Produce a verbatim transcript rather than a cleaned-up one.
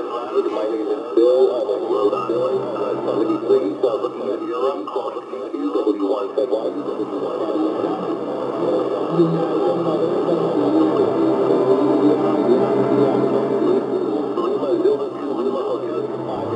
My name is Bill. I'm a Rhode Island. Uh, somebody please, uh, looking at your call the P Q W one seven one.